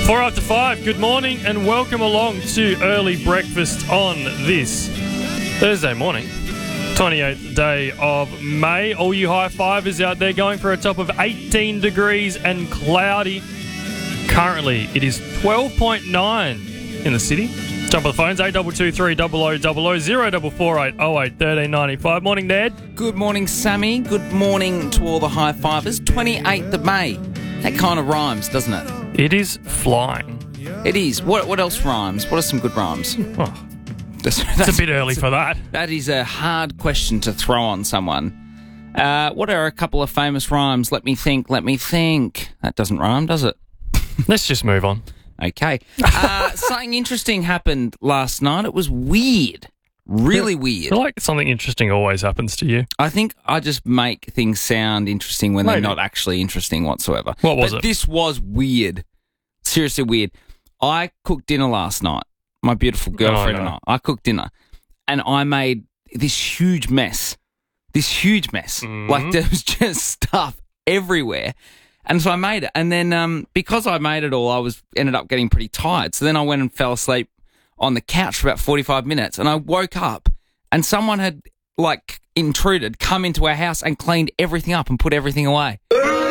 4 after 5, good morning and welcome along to Early Breakfast on this Thursday morning, 28th day of May. All you high fivers out there going for a top of 18 degrees and cloudy. Currently, it is 12.9 in the city. Jump on the phones, 8223 0000 0448 08 1395. Morning, Ned. Good morning, Sammy. Good morning to all the high fivers. 28th of May. That kind of rhymes, doesn't it? It is flying. It is. What else rhymes? What are some good rhymes? Oh, it's a bit early for that. That is a hard question to throw on someone. What are a couple of famous rhymes? Let me think. That doesn't rhyme, does it? Let's just move on. Okay. Something interesting happened last night. It was weird. Really weird. I feel like something interesting always happens to you. I think I just make things sound interesting when Maybe. they're not actually interesting whatsoever. What was it? This was weird. Seriously weird. I cooked dinner last night. My beautiful girlfriend no. and I cooked dinner. And I made this huge mess. Like there was just stuff everywhere. And so I made it. And then because I made it all, ended up getting pretty tired. So then I went and fell asleep on the couch for about 45 minutes. And I woke up and someone had, intruded, come into our house and cleaned everything up and put everything away.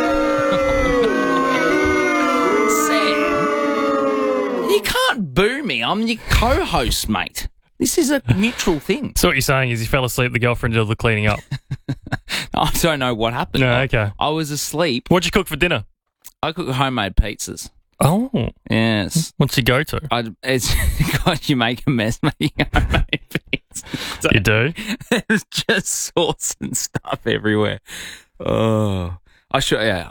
Sam, you can't boo me. I'm your co-host, mate. This is a mutual thing. So what you're saying is you fell asleep, the girlfriend did all the cleaning up. I don't know what happened. No, okay. I was asleep. What'd you cook for dinner? I cook homemade pizzas. Oh. Yes. What's your go-to? It's God, you make a mess making homemade pizza. You do? There's just sauce and stuff everywhere. Oh, I should. Yeah.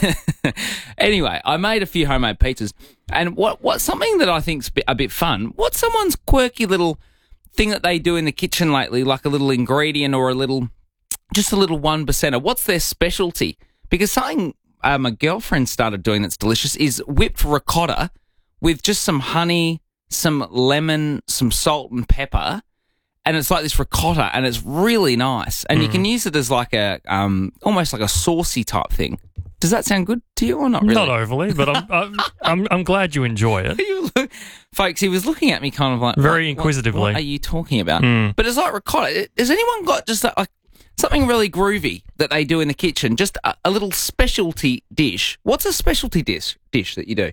Anyway, I made a few homemade pizzas, and what something that I think's a bit fun. What's someone's quirky little thing that they do in the kitchen lately, like a little ingredient or just a little 1%er? What's their specialty? Because something my girlfriend started doing that's delicious is whipped ricotta with just some honey, some lemon, some salt and pepper. And it's like this ricotta, and it's really nice. And you can use it as like a almost like a saucy type thing. Does that sound good to you or not really? Not overly, but I'm glad you enjoy it. Folks, he was looking at me kind of like... Very inquisitively. What are you talking about? But it's like ricotta. Has anyone got just like something really groovy that they do in the kitchen? Just a little specialty dish. What's a specialty dish that you do?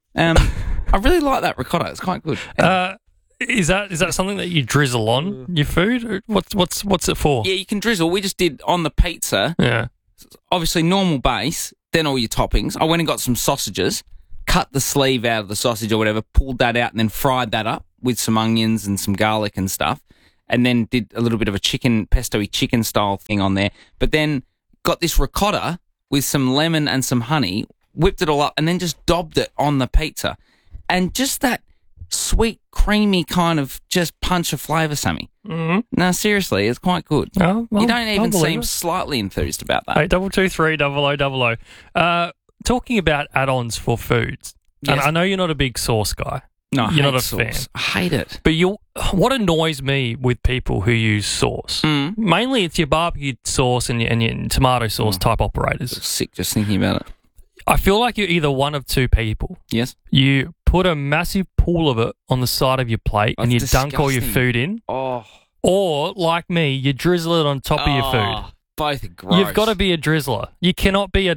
I really like that ricotta. It's quite good. Is that something that you drizzle on your food? Or what's it for? Yeah, you can drizzle. We just did on the pizza. Yeah. Obviously, normal base, then all your toppings. I went and got some sausages, cut the sleeve out of the sausage or whatever, pulled that out, and then fried that up with some onions and some garlic and stuff. And then did a little bit of a pesto-y chicken style thing on there. But then got this ricotta with some lemon and some honey, whipped it all up, and then just daubed it on the pizza. And just that sweet, creamy kind of just punch of flavour, Sammy. Mm-hmm. No, seriously, it's quite good. Oh, well, you don't even seem it. slightly enthused about that. 8223 0000. Talking about add-ons for foods. Yes. And I know you're not a big sauce guy. No, you're not a sauce. fan. I hate it. But what annoys me with people who use sauce, mainly it's your barbecue sauce and your tomato sauce type operators. Sick just thinking about it. I feel like you're either one of two people. Yes. You put a massive pool of it on the side of your plate and you dunk all your food in. Oh. Or, like me, you drizzle it on top of your food. Both are gross. You've got to be a drizzler. You cannot be a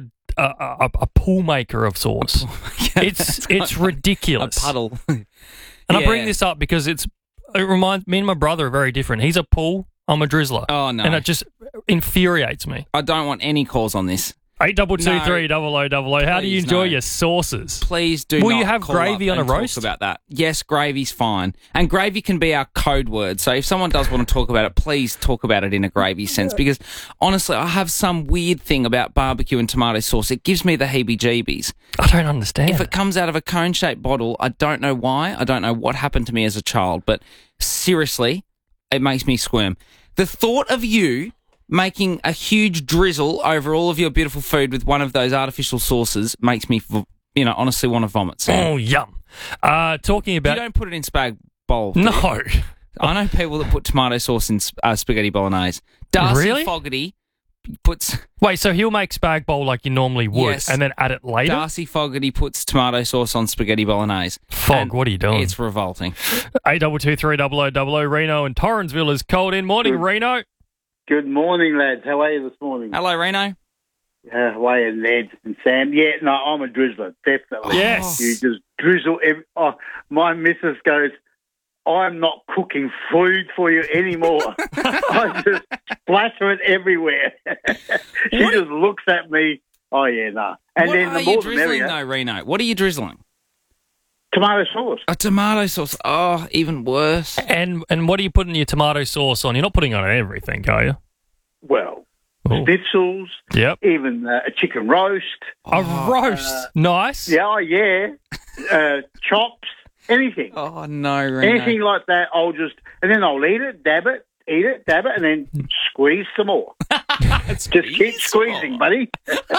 pool maker of sauce. It's ridiculous. A puddle. And I bring this up because it reminds me and my brother are very different. He's a pool, I'm a drizzler. Oh, no. And it just infuriates me. I don't want any calls on this. 8223 0000. How do you enjoy your sauces? Please do Will not you have call gravy up on a and roast? talk about that. Yes, gravy's fine. And gravy can be our code word. So if someone does want to talk about it, please talk about it in a gravy sense. Because honestly, I have some weird thing about barbecue and tomato sauce. It gives me the heebie-jeebies. I don't understand. If it comes out of a cone-shaped bottle, I don't know why. I don't know what happened to me as a child. But seriously, it makes me squirm. The thought of you making a huge drizzle over all of your beautiful food with one of those artificial sauces makes me, honestly want to vomit. Oh, yum. Talking about... You don't put it in spag bowl. No. I know people that put tomato sauce in spaghetti bolognese. Darcy Really? Fogarty puts Wait, so he'll make spag bowl like you normally would Yes. and then add it later? Darcy Fogarty puts tomato sauce on spaghetti bolognese. Fog, And what are you doing? It's revolting. 8223 Reno and Torrensville is cold in. Morning, Reno. Good morning, lads. How are you this morning? Hello, Reno. How are you, Ned and Sam? Yeah, no, I'm a drizzler, definitely. Yes. You just drizzle. My missus goes, I'm not cooking food for you anymore. I just splatter it everywhere. She just looks at me, oh, yeah, no. And What then are the you more the drizzling, merrier. though, Reno? What are you drizzling? Tomato sauce. A tomato sauce. Oh, even worse. And what are you putting your tomato sauce on? You're not putting it on everything, are you? Well, Oh. schnitzels, Yep. even a chicken roast. A roast. Nice. Yeah, oh, yeah. Chops, anything. Oh, no, Reno. Anything like that, and then I'll eat it, dab it, and then squeeze some more. Just keep squeezing, buddy.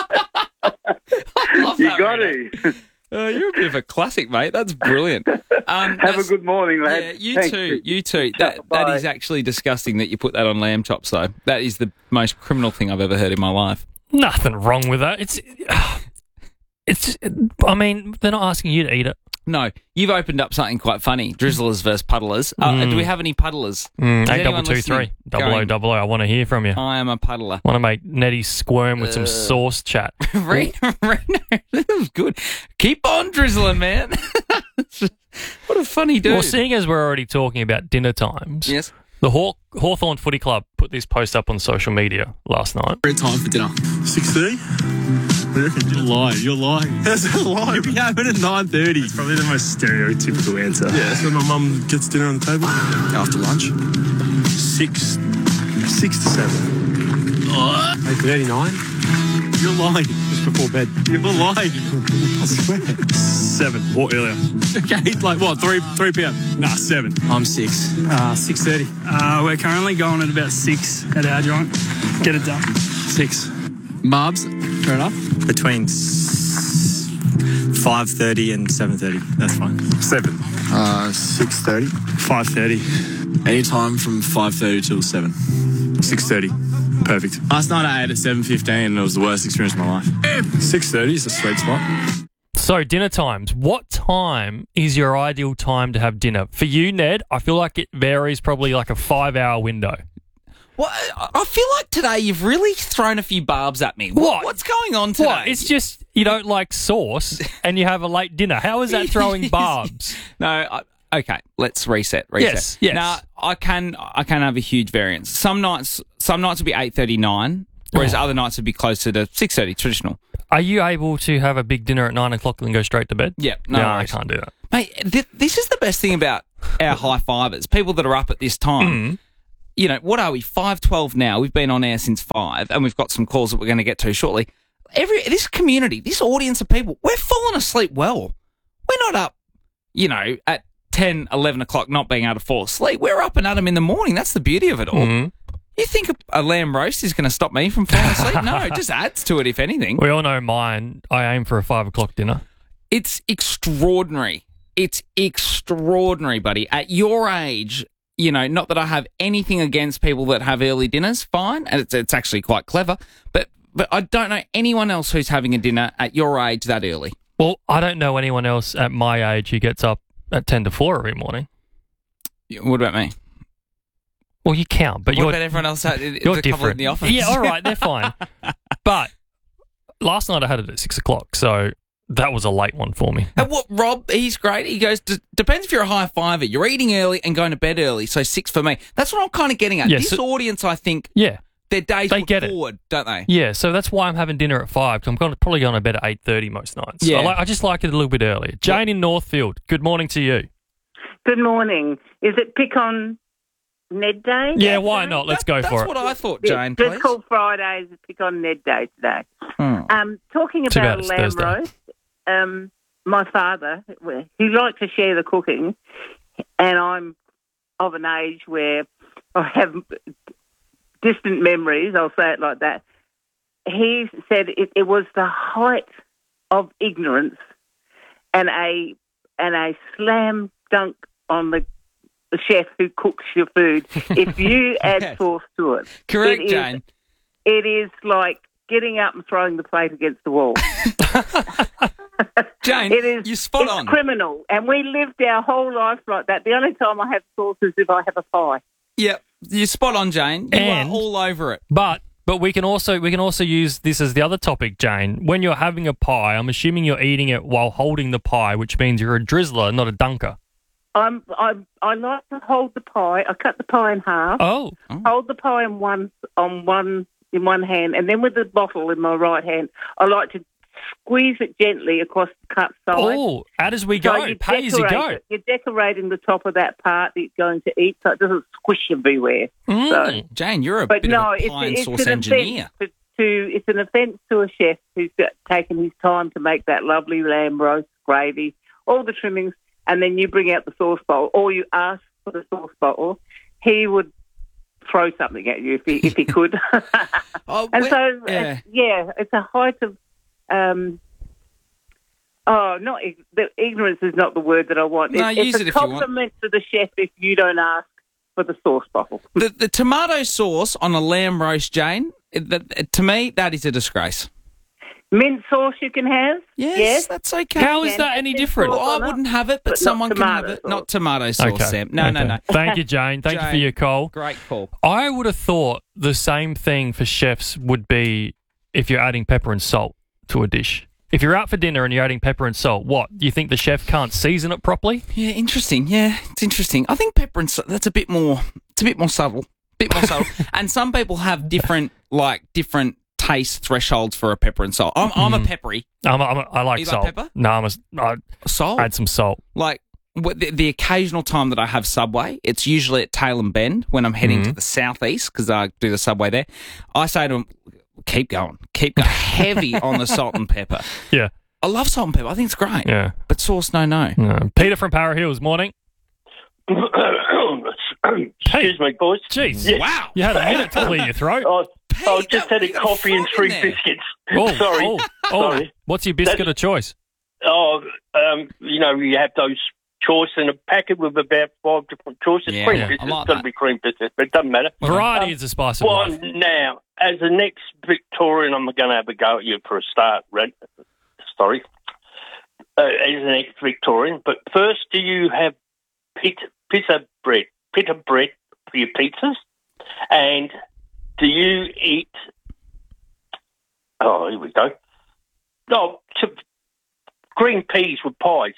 Love You that, got Reno. to. You're a bit of a classic, mate. That's brilliant. Have a good morning, lad. Yeah, you Thanks. too. You too. That Bye. is actually disgusting that you put that on lamb chops, though. That is the most criminal thing I've ever heard in my life. Nothing wrong with that. It's. I mean, they're not asking you to eat it. No, you've opened up something quite funny. Drizzlers versus puddlers. Do we have any puddlers? Is anyone 8223 listening going, 0000. I want to hear from you. I am a puddler. Want to make Nettie squirm with some sauce chat. Reno, that was good. Keep on drizzling, man. What a funny dude. Well, seeing as we're already talking about dinner times, Yes. the Hawthorn Footy Club put this post up on social media last night. Great time for dinner. 6:30? What do you reckon? You're lying. You're lying. How's that lying? You'll be having at 9:30. It's probably the most stereotypical answer. Yeah, so my mum gets dinner on the table. After lunch? 6 to 7. 8:39? You're lying. Just before bed. You're lying. I swear. 7 or earlier. Okay, like what, 3 p.m.? Nah, 7. I'm 6. 6:30. We're currently going at about 6 at our joint. Get it done. 6. Marbs, fair enough. Between 5:30 and 7:30. That's fine. 7. 6:30. 5:30. Anytime from 5:30 till 7. 6:30. Perfect. Last night I ate at 7:15 and it was the worst experience of my life. 6:30 is a sweet spot. So, dinner times. What time is your ideal time to have dinner? For you, Ned, I feel like it varies probably like a 5-hour window. Well, I feel like today you've really thrown a few barbs at me. What? What's going on today? What? It's just you don't like sauce and you have a late dinner. How is that throwing barbs? No, okay, let's reset. Yes. Now, I can have a huge variance. Some nights will be 8:39, whereas other nights would be closer to 6:30, traditional. Are you able to have a big dinner at 9 o'clock and then go straight to bed? Yeah, no, I worries. can't do that. Mate, this is the best thing about our high fivers. People that are up at this time. You know, what are we? 5:12 now. We've been on air since 5, and we've got some calls that we're going to get to shortly. This community, this audience of people, we're falling asleep well. We're not up, at 10, 11 o'clock not being able to fall asleep. We're up and at 'em in the morning. That's the beauty of it all. You think a lamb roast is going to stop me from falling asleep? No, it just adds to it, if anything. We all know mine. I aim for a 5 o'clock dinner. It's extraordinary. It's extraordinary, buddy. At your age, not that I have anything against people that have early dinners, fine, and it's actually quite clever, but I don't know anyone else who's having a dinner at your age that early. Well, I don't know anyone else at my age who gets up at 10 to 4 every morning. What about me? Well, you count, but What about everyone else you're the couple different. in the office? Yeah, all right, they're fine. But last night I had it at 6 o'clock, so that was a late one for me. And what, Rob, he's great. He goes, depends if you're a high fiver. You're eating early and going to bed early, so 6 for me. That's what I'm kind of getting at. Yeah, this audience, I think, Yeah. their days They put get it. forward, don't they? Yeah, so that's why I'm having dinner at 5, because I'm probably going to bed at 8:30 most nights. Yeah. I just like it a little bit earlier. Jane in Northfield, good morning to you. Good morning. Is it Pick on Ned Day? Yeah, why not? Let's go for That's it. what I thought, Yeah, Jane, please. let's call Fridays Pick on Ned Day today. Talking Too bad about it's lamb Thursday. roast, my father, he liked to share the cooking, and I'm of an age where I have distant memories, I'll say it like that. He said it was the height of ignorance and a slam dunk on the chef who cooks your food if you add Yes. sauce to it. Correct, It is Jane. it is like getting up and throwing the plate against the wall. Jane, It is. you're spot it's on. criminal, and we lived our whole life like that. The only time I have sauce is if I have a pie. Yep, you're spot on, Jane. You And- are all over it. But we can also use this as the other topic, Jane. When you're having a pie, I'm assuming you're eating it while holding the pie, which means you're a drizzler, not a dunker. I like to hold the pie. I cut the pie in half. Oh, Hold the pie in one hand, and then with the bottle in my right hand, I like to squeeze it gently across the cut side. oh, out as we go, you pay as you go. decorate it. You're decorating the top of that part that you're going to eat, so it doesn't squish everywhere. So, Jane, you're a but bit no, of a pie and it's sauce an engineer. offence it's an offence to a chef who's taken his time to make that lovely lamb roast, gravy, all the trimmings, and then you bring out the sauce bowl, or you ask for the sauce bowl. He would throw something at you if he could. Oh, And well, so, yeah. it's a height of, the ignorance is not the word that I want. No, use it's it a if you want. compliment to the chef if you don't ask for the sauce bottle. The tomato sauce on a lamb roast, Jane, to me, that is a disgrace. Mint sauce you can have. Yes, that's okay. How is Yeah, that any mint different? sauce Well, on I it, wouldn't have it, but but someone not can have tomato it. sauce. Not tomato sauce, Sam. No. Thank you, Jane. Thank you for Jane. your call. Great call. I would have thought the same thing for chefs would be if you're adding pepper and salt to a dish. If you're out for dinner and you're adding pepper and salt, what? Do you think the chef can't season it properly? Yeah, interesting. Yeah, it's interesting. I think pepper and salt, that's a bit more subtle. And some people have different taste thresholds for a pepper and salt. I'm a peppery. I like You like salt. pepper? No, I Salt. add some salt. Like the occasional time that I have Subway, it's usually at Tail and Bend when I'm heading to the southeast because I do the Subway there. I say to them, keep going, heavy on the salt and pepper. Yeah, I love salt and pepper. I think it's great. yeah. But sauce, no. Peter from Para Hills, morning. Excuse me, boys. Jeez. Yeah. Wow. You had a minute to clear your throat. I just had a Pete, coffee and frog in 3 there. biscuits. Oh, Sorry. oh. Sorry. What's your biscuit of choice? You have those choice in a packet with about 5 different choices. Yeah, Cream yeah, I biscuits. like It's got to that. be cream biscuits, but it doesn't matter. Variety is the spice of Well, life. now, as the next Victorian, I'm going to have a go at you for a start, Red. Sorry. As the next Victorian. But first, do you have pita bread for your pizzas? And do you eat... Oh, here we go. No, green peas with pies.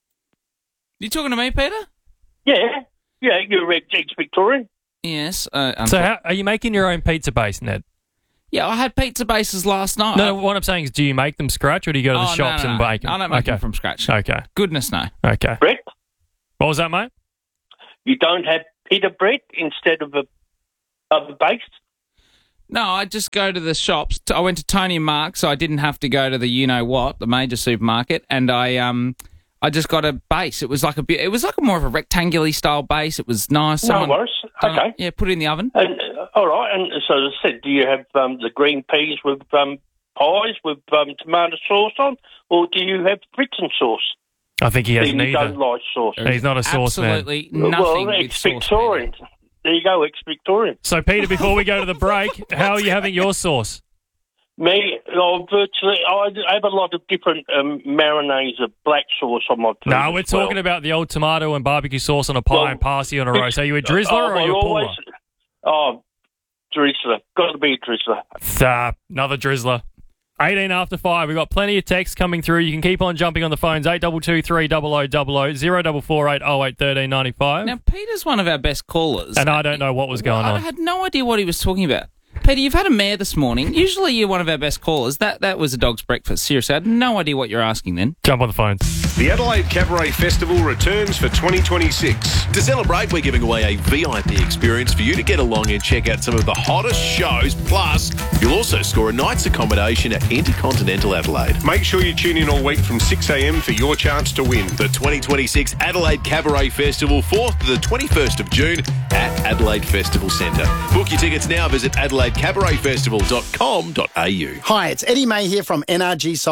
You talking to me, Peter? Yeah, you're ex-Victorian. Yes. So how, are you making your own pizza base, Ned? yeah, I had pizza bases last night. No, what I'm saying is, do you make them scratch or do you go to the shops no. and bake them? I don't make them from scratch. Okay. Goodness, no. Okay. Brett, What was that, mate? you don't have pita bread instead of a base? No, I just go to the shops. I went to Tony and Mark, so I didn't have to go to the the major supermarket, and I just got a base. It was like a more of a rectangular style base. It was nice. No worries. Okay. Yeah, put it in the oven. And, all right. And so as I said, do you have the green peas with pies with tomato sauce on, or do you have Britain sauce? I think he has You neither. don't like sauce. He's not a sauce man. Absolutely nothing well, with sauce. ex-Victorian. There you go, ex-Victorian. So, Peter, before we go to the break, how are you having your sauce? Me, I have a lot of different marinades of black sauce on my food. No, we're talking about the old tomato and barbecue sauce on a pie and parsley on a roast. Are you a drizzler or are you a puller? Drizzler. Got to be a drizzler. Another drizzler. 18 after 5. We've got plenty of texts coming through. You can keep on jumping on the phones. 8223 0000 0448 08 1395. Now, Peter's one of our best callers. And I don't know what was going I on. had no idea what he was talking about. Peter, you've had a mare this morning. Usually you're one of our best callers. That was a dog's breakfast. Seriously, I had no idea what you're asking then. Jump on the phones. The Adelaide Cabaret Festival returns for 2026. To celebrate, we're giving away a VIP experience for you to get along and check out some of the hottest shows. Plus, you'll also score a night's accommodation at Intercontinental Adelaide. Make sure you tune in all week from 6 a.m. for your chance to win. The 2026 Adelaide Cabaret Festival, 4th to the 21st of June at Adelaide Festival Centre. Book your tickets now. Visit AdelaideCabaretFestival.com.au. Hi, it's Eddie May here from NRG Solar.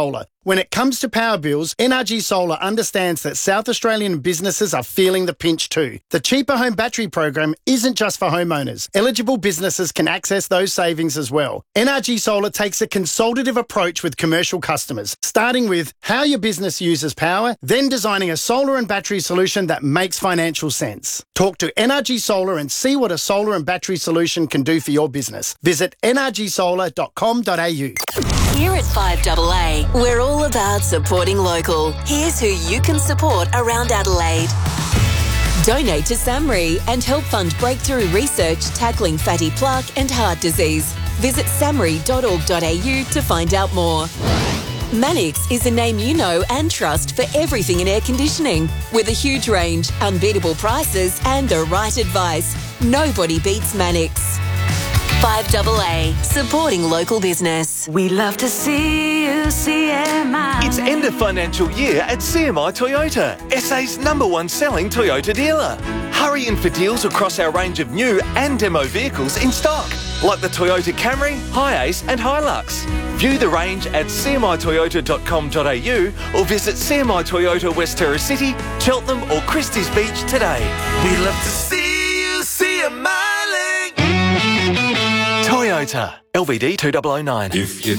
When it comes to power bills, NRG Solar understands that South Australian businesses are feeling the pinch too. The Cheaper Home Battery program isn't just for homeowners. Eligible businesses can access those savings as well. NRG Solar takes a consultative approach with commercial customers, starting with how your business uses power, then designing a solar and battery solution that makes financial sense. Talk to NRG Solar and see what a solar and battery solution can do for your business. Visit nrgsolar.com.au. Here at 5AA, we're all about supporting local. Here's who you can support around Adelaide. Donate to SAMRI and help fund breakthrough research tackling fatty plaque and heart disease. Visit samri.org.au to find out more. Mannix is a name you know and trust for everything in air conditioning. With a huge range, unbeatable prices and the right advice. Nobody beats Mannix. 5AA, supporting local business. We love to see you, CMI. It's end of financial year at CMI Toyota, SA's #1 selling Toyota dealer. Hurry in for deals across our range of new and demo vehicles in stock, like the Toyota Camry, Hiace and Hilux. View the range at cmitoyota.com.au or visit CMI Toyota West Terrace City, Cheltenham or Christie's Beach today. We love to see you, CMI. Toyota, LVD 2009.